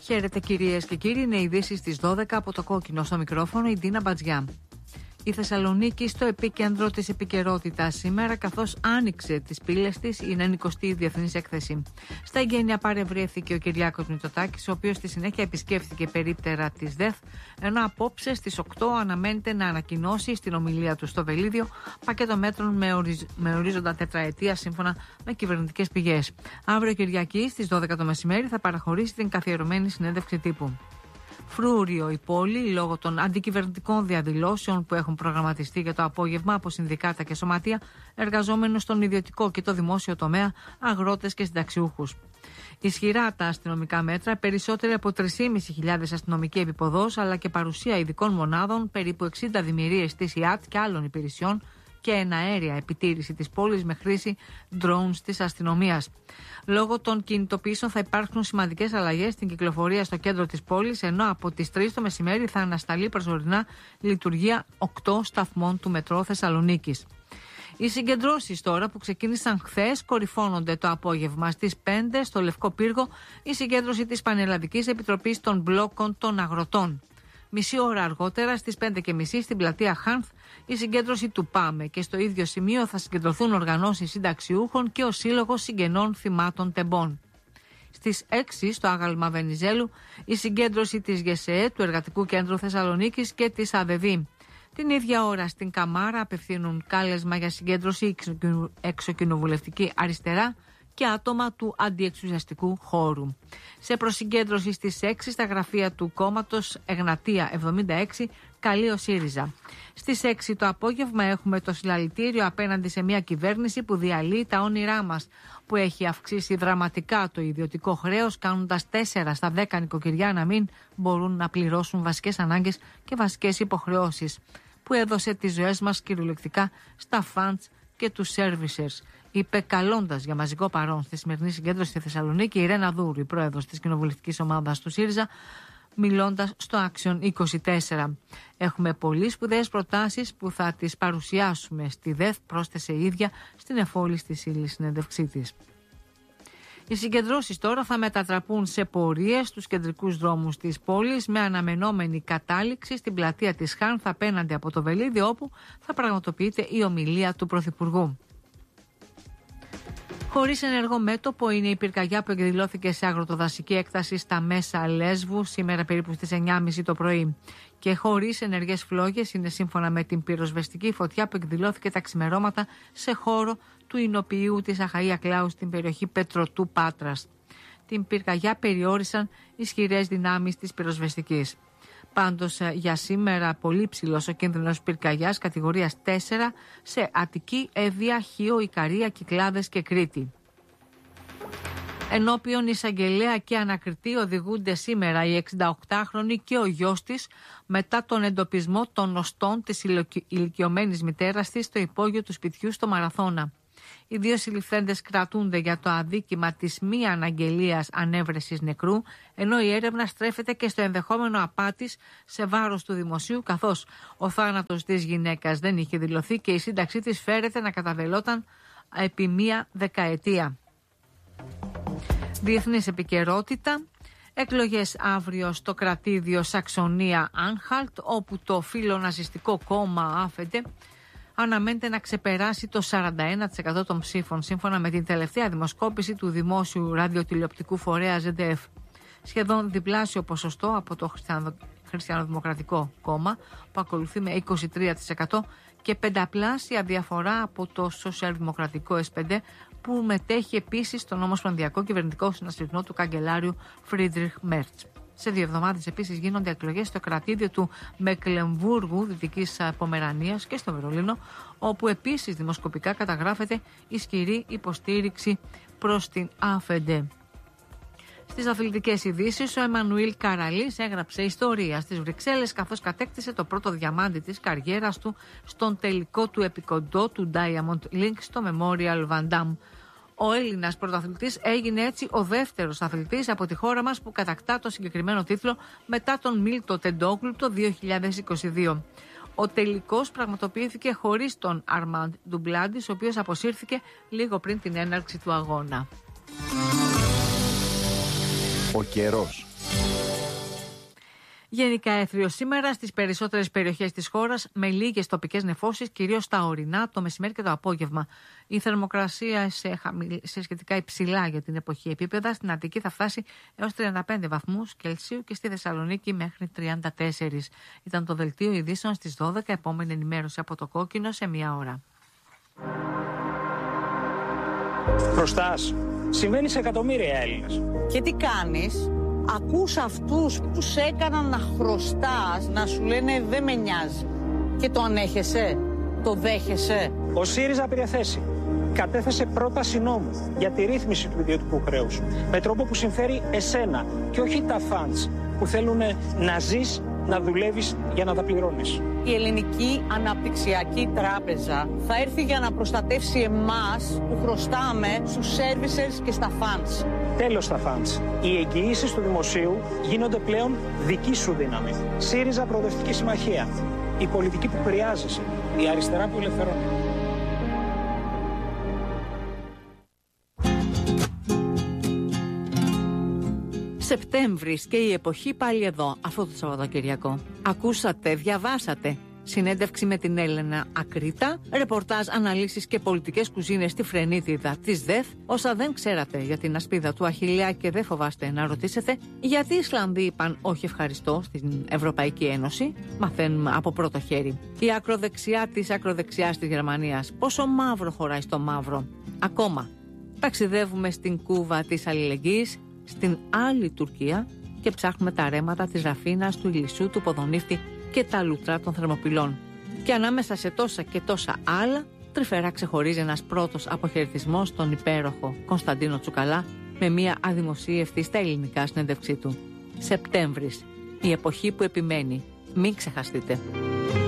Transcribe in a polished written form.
Χαίρετε κυρίες και κύριοι, είναι ειδήσεις στις 12 από το κόκκινο. Στο μικρόφωνο η Ντίνα Μπατζιά. Η Θεσσαλονίκη στο επίκεντρο της επικαιρότητας σήμερα, καθώς άνοιξε τις πύλες της η 90η Διεθνής Έκθεση. Στα εγγένεια παρευρέθηκε ο Κυριάκος Μητσοτάκης, ο οποίος στη συνέχεια επισκέφθηκε περίπτερα της ΔΕΘ, ενώ απόψε στις 8 αναμένεται να ανακοινώσει στην ομιλία του στο Βελίδιο πακέτο μέτρων με ορίζοντα τετραετία, σύμφωνα με κυβερνητικές πηγές. Αύριο Κυριακή στις 12 το μεσημέρι θα παραχωρήσει την καθιερωμένη συνέντευξη τύπου. Φρούριο η πόλη λόγω των αντικυβερνητικών διαδηλώσεων που έχουν προγραμματιστεί για το απόγευμα από συνδικάτα και σωματεία, εργαζόμενους στον ιδιωτικό και το δημόσιο τομέα, αγρότες και συνταξιούχους. Ισχυρά τα αστυνομικά μέτρα, περισσότεροι από 3.500 αστυνομικοί επιποδός, αλλά και παρουσία ειδικών μονάδων, περίπου 60 δημιουργίες της ΙΑΤ και άλλων υπηρεσιών και εναέρια επιτήρηση της πόλης με χρήση drones της αστυνομίας. Λόγω των κινητοποιήσεων θα υπάρξουν σημαντικές αλλαγές στην κυκλοφορία στο κέντρο της πόλης, ενώ από τις 3 το μεσημέρι θα ανασταλεί προσωρινά λειτουργία 8 σταθμών του μετρό Θεσσαλονίκης. Οι συγκεντρώσεις τώρα που ξεκίνησαν χθες κορυφώνονται το απόγευμα. Στις 5 στο Λευκό Πύργο η συγκέντρωση της Πανελλαδικής Επιτροπής των Μπλόκων των Αγροτών. Μισή ώρα αργότερα, στις 5:30 στην πλατεία Χάνθ, η συγκέντρωση του ΠΑΜΕ, και στο ίδιο σημείο θα συγκεντρωθούν οργανώσεις συνταξιούχων και ο Σύλλογος Συγγενών Θυμάτων Τεμπών. Στις 6 στο Άγαλμα Βενιζέλου η συγκέντρωση της ΓΕΣΕΕ, του Εργατικού Κέντρου Θεσσαλονίκης και της ΑΔΕΒΗ. Την ίδια ώρα στην Καμάρα απευθύνουν κάλεσμα για συγκέντρωση εξοκοινοβουλευτική αριστερά και άτομα του αντιεξουσιαστικού χώρου. Σε προσυγκέντρωση στις 6 στα γραφεία του κόμματος Εγνατία 76 καλεί ο ΣΥΡΙΖΑ. Στις 6 το απόγευμα έχουμε το συλλαλητήριο απέναντι σε μια κυβέρνηση που διαλύει τα όνειρά μας, που έχει αυξήσει δραματικά το ιδιωτικό χρέος, κάνοντας 4 στα 10 νοικοκυριά να μην μπορούν να πληρώσουν βασικές ανάγκες και βασικές υποχρεώσεις, που έδωσε τις ζωές μας κυριολεκτικά στα φαντς και τους servicers, είπε καλώντας για μαζικό παρόν στη σημερινή συγκέντρωση στη Θεσσαλονίκη η Ρένα Δούρου, η πρόεδρος της κοινοβουλευτικής ομάδας του ΣΥΡΙΖΑ, μιλώντας στο Action 24. Έχουμε πολύ σπουδαίες προτάσεις που θα τις παρουσιάσουμε στη ΔΕΘ, πρόσθεσε η ίδια στην εφόλη στη ύλη συνέντευξή της. Οι συγκεντρώσεις τώρα θα μετατραπούν σε πορείες στους κεντρικούς δρόμους της πόλης, με αναμενόμενη κατάληξη στην πλατεία της Χάνθ απέναντι από το Βελίδιο, όπου θα πραγματοποιείται η ομιλία του Πρωθυπουργού. Χωρίς ενεργό μέτωπο είναι η πυρκαγιά που εκδηλώθηκε σε αγροτοδασική έκταση στα μέσα Λέσβου σήμερα περίπου στις 9:30 το πρωί. Και χωρίς ενεργές φλόγες είναι σύμφωνα με την πυροσβεστική φωτιά που εκδηλώθηκε τα ξημερώματα σε χώρο του εινοποιείου της Αχαΐα Κλάου στην περιοχή Πετροτού Πάτρας. Την πυρκαγιά περιόρισαν ισχυρές δυνάμεις της πυροσβεστικής. Πάντως για σήμερα πολύ ψηλός ο κίνδυνος πυρκαγιάς κατηγορίας 4 σε Αττική, Εύβοια, Χίο, Ικαρία, Κυκλάδες και Κρήτη. Ενώπιον εισαγγελέα και ανακριτή οδηγούνται σήμερα η 68χρονη και ο γιος της μετά τον εντοπισμό των οστών της ηλικιωμένης μητέρας της στο υπόγειο του σπιτιού στο Μαραθώνα. Οι δύο συλληφθέντες κρατούνται για το αδίκημα της μη αναγγελίας ανέβρεσης νεκρού, ενώ η έρευνα στρέφεται και στο ενδεχόμενο απάτης σε βάρος του δημοσίου, καθώς ο θάνατος της γυναίκας δεν είχε δηλωθεί και η σύνταξή της φέρεται να καταβελόταν επί μία δεκαετία. Διεθνής επικαιρότητα. Εκλογές αύριο στο κρατήδιο Σαξονία-Άνχαλτ, όπου το φιλοναζιστικό κόμμα Άφεντε αναμένεται να ξεπεράσει το 41% των ψήφων, σύμφωνα με την τελευταία δημοσκόπηση του δημόσιου ραδιοτηλεοπτικού φορέα ZDF. Σχεδόν διπλάσιο ποσοστό από το Χριστιανοδημοκρατικό κόμμα, που ακολουθεί με 23%, και πενταπλάσια διαφορά από το Σοσιαλδημοκρατικό S5, που μετέχει επίσης στον Ομοσπονδιακό Κυβερνητικό Συνασπισμό του καγκελάριου Φρίντριχ Μέρτς. Σε 2 εβδομάδες επίσης γίνονται εκλογές στο κρατήδιο του Μεκλεμβούργου, Δυτικής Πομερανίας, και στο Βερολίνο, όπου επίσης δημοσκοπικά καταγράφεται ισχυρή υποστήριξη προς την Άφεντε. Στις αθλητικές ειδήσεις, ο Εμμανουήλ Καραλής έγραψε ιστορία στις Βρυξέλλες, καθώς κατέκτησε το πρώτο διαμάντι της καριέρας του στον τελικό του επικοντό του Diamond Link στο Memorial Van Damme. Ο Έλληνας πρωταθλητής έγινε έτσι ο δεύτερος αθλητής από τη χώρα μας που κατακτά το συγκεκριμένο τίτλο μετά τον Μίλτο Τεντόγλου το 2022. Ο τελικός πραγματοποιήθηκε χωρίς τον Αρμάντ Ντουμπλάντης, ο οποίος αποσύρθηκε λίγο πριν την έναρξη του αγώνα. Ο καιρός. Γενικά έθριο σήμερα στις περισσότερες περιοχές της χώρας, με λίγες τοπικές νεφώσεις, κυρίως στα ορεινά, το μεσημέρι και το απόγευμα. Η θερμοκρασία σε σχετικά υψηλά για την εποχή επίπεδα. Στην Αττική θα φτάσει έως 35 βαθμούς Κελσίου και στη Θεσσαλονίκη μέχρι 34. Ήταν το δελτίο ειδήσεων στις 12, επόμενη ενημέρωση από το Κόκκινο σε 1 ώρα. Χρωστάς. Συμβαίνει σε εκατομμύρια Έλληνες. Και τι κάνεις? Ακούς αυτούς που σε έκαναν να χρωστάς, να σου λένε δεν με νοιάζει. Και το ανέχεσαι, το δέχεσαι. Ο ΣΥΡΙΖΑ πήρε θέση. Κατέθεσε πρόταση νόμου για τη ρύθμιση του ιδιωτικού χρέους. Με τρόπο που συμφέρει εσένα και όχι τα φαντς που θέλουν να ζεις, να δουλεύεις για να τα πληρώνεις. Η Ελληνική Αναπτυξιακή Τράπεζα θα έρθει για να προστατεύσει εμάς που χρωστάμε στους servicers και στα funds. Τέλος στα funds. Οι εγγυήσεις του δημοσίου γίνονται πλέον δική σου δύναμη. ΣΥΡΙΖΑ Προοδευτική Συμμαχία. Η πολιτική που χρειάζεσαι. Η αριστερά που ελευθερώνει. Σεπτέμβρης και η εποχή πάλι εδώ, αυτό το Σαββατοκυριακό. Ακούσατε, διαβάσατε. Συνέντευξη με την Έλενα Ακρίτα, ρεπορτάζ, αναλύσεις και πολιτικές κουζίνες στη φρενίτιδα της ΔΕΘ. Όσα δεν ξέρατε για την ασπίδα του Αχιλλέα και δεν φοβάστε να ρωτήσετε, γιατί οι Ισλανδοί είπαν όχι ευχαριστώ στην Ευρωπαϊκή Ένωση, μαθαίνουμε από πρώτο χέρι. Η ακροδεξιά της ακροδεξιάς της Γερμανίας, πόσο μαύρο χωράει στο μαύρο. Ακόμα, ταξιδεύουμε στην κούβα της αλληλεγγύης, στην άλλη Τουρκία και ψάχνουμε τα ρέματα της Ραφίνας, του Ηλισσού, του Ποδονύφτη και τα λουτρά των Θερμοπυλών. Και ανάμεσα σε τόσα και τόσα άλλα, τρυφερά ξεχωρίζει ένας πρώτος αποχαιρετισμός στον υπέροχο Κωνσταντίνο Τσουκαλά με μια αδημοσίευτη στα ελληνικά συνέντευξή του. Σεπτέμβρης, η εποχή που επιμένει. Μην ξεχαστείτε.